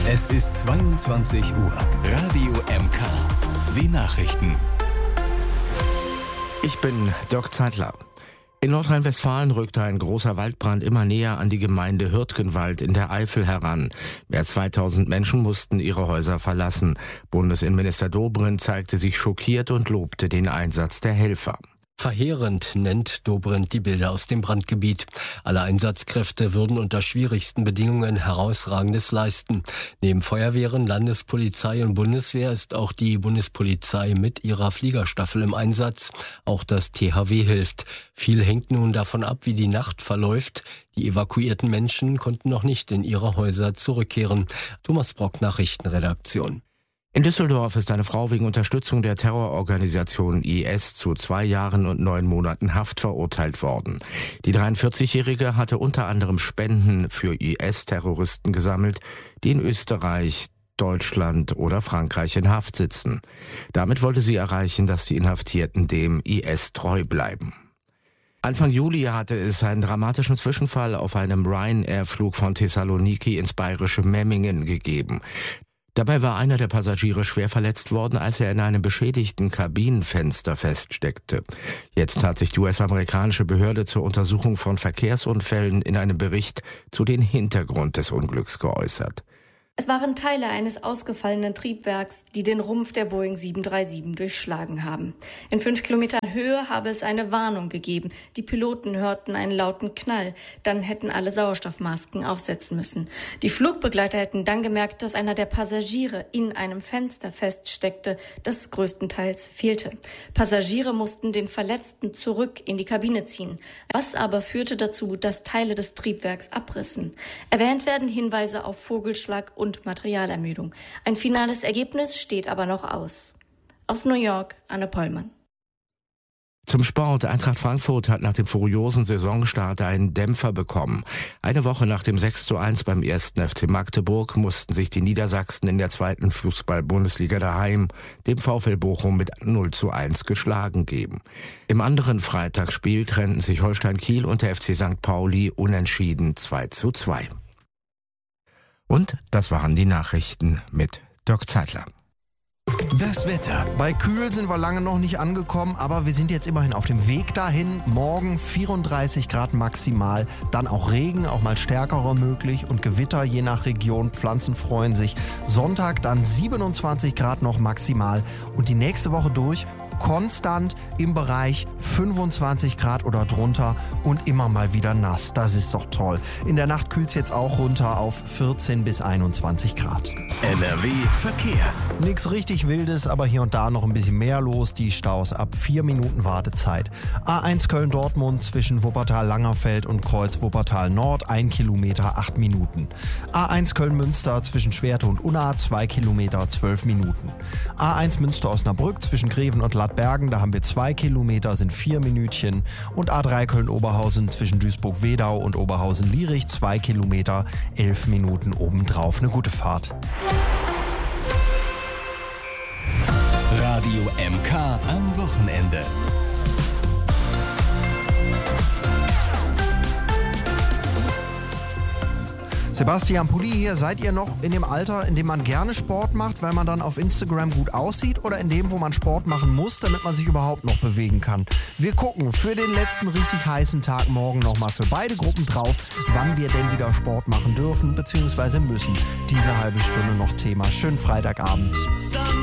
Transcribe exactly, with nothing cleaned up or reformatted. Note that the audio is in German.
Es ist zweiundzwanzig Uhr. Radio M K. Die Nachrichten. Ich bin Dirk Zeitler. In Nordrhein-Westfalen rückte ein großer Waldbrand immer näher an die Gemeinde Hürtgenwald in der Eifel heran. Mehr als zweitausend Menschen mussten ihre Häuser verlassen. Bundesinnenminister Dobrindt zeigte sich schockiert und lobte den Einsatz der Helfer. Verheerend nennt Dobrindt die Bilder aus dem Brandgebiet. Alle Einsatzkräfte würden unter schwierigsten Bedingungen Herausragendes leisten. Neben Feuerwehren, Landespolizei und Bundeswehr ist auch die Bundespolizei mit ihrer Fliegerstaffel im Einsatz. Auch das T H W hilft. Viel hängt nun davon ab, wie die Nacht verläuft. Die evakuierten Menschen konnten noch nicht in ihre Häuser zurückkehren. Thomas Brock, Nachrichtenredaktion. In Düsseldorf ist eine Frau wegen Unterstützung der Terrororganisation I S zu zwei Jahren und neun Monaten Haft verurteilt worden. Die dreiundvierzigjährige hatte unter anderem Spenden für I S-Terroristen gesammelt, die in Österreich, Deutschland oder Frankreich in Haft sitzen. Damit wollte sie erreichen, dass die Inhaftierten dem I S treu bleiben. Anfang Juli hatte es einen dramatischen Zwischenfall auf einem Ryanair-Flug von Thessaloniki ins bayerische Memmingen gegeben. Dabei war einer der Passagiere schwer verletzt worden, als er in einem beschädigten Kabinenfenster feststeckte. Jetzt hat sich die U S-amerikanische Behörde zur Untersuchung von Verkehrsunfällen in einem Bericht zu den Hintergrund des Unglücks geäußert. Es waren Teile eines ausgefallenen Triebwerks, die den Rumpf der Boeing sieben drei sieben durchschlagen haben. In fünf Kilometern Höhe habe es eine Warnung gegeben. Die Piloten hörten einen lauten Knall. Dann hätten alle Sauerstoffmasken aufsetzen müssen. Die Flugbegleiter hätten dann gemerkt, dass einer der Passagiere in einem Fenster feststeckte, das größtenteils fehlte. Passagiere mussten den Verletzten zurück in die Kabine ziehen. Was aber führte dazu, dass Teile des Triebwerks abrissen. Erwähnt werden Hinweise auf Vogelschlag und und Materialermüdung. Ein finales Ergebnis steht aber noch aus. Aus New York, Anne Pollmann. Zum Sport. Eintracht Frankfurt hat nach dem furiosen Saisonstart einen Dämpfer bekommen. Eine Woche nach dem sechs zu eins beim ersten F C Magdeburg mussten sich die Niedersachsen in der zweiten Fußball-Bundesliga daheim dem VfL Bochum mit null zu eins geschlagen geben. Im anderen Freitagsspiel trennten sich Holstein Kiel und der F C Sankt Pauli unentschieden zwei zu zwei. Und das waren die Nachrichten mit Dirk Zeitler. Das Wetter. Bei Kühl sind wir lange noch nicht angekommen, aber wir sind jetzt immerhin auf dem Weg dahin. Morgen vierunddreißig Grad maximal, dann auch Regen, auch mal stärkerer möglich und Gewitter je nach Region. Pflanzen freuen sich. Sonntag dann siebenundzwanzig Grad noch maximal und die nächste Woche durch konstant im Bereich fünfundzwanzig Grad oder drunter und immer mal wieder nass. Das ist doch toll. In der Nacht kühlt es jetzt auch runter auf vierzehn bis einundzwanzig Grad. N R W Verkehr. Nichts richtig Wildes, aber hier und da noch ein bisschen mehr los. Die Staus ab vier Minuten Wartezeit. A eins Köln-Dortmund zwischen Wuppertal-Langerfeld und Kreuz Wuppertal-Nord, ein Kilometer, acht Minuten. A eins Köln-Münster zwischen Schwerte und Unna, zwei Kilometer, zwölf Minuten. A eins Münster-Osnabrück zwischen Greven und Bergen, da haben wir zwei Kilometer, sind vier Minütchen. Und A drei Köln-Oberhausen zwischen Duisburg-Wedau und Oberhausen-Lierich, zwei Kilometer, elf Minuten obendrauf. Eine gute Fahrt. Radio M K am Wochenende. Sebastian Pulli hier, seid ihr noch in dem Alter, in dem man gerne Sport macht, weil man dann auf Instagram gut aussieht, oder in dem, wo man Sport machen muss, damit man sich überhaupt noch bewegen kann? Wir gucken für den letzten richtig heißen Tag morgen nochmal für beide Gruppen drauf, wann wir denn wieder Sport machen dürfen bzw. müssen. Diese halbe Stunde noch Thema. Schönen Freitagabend.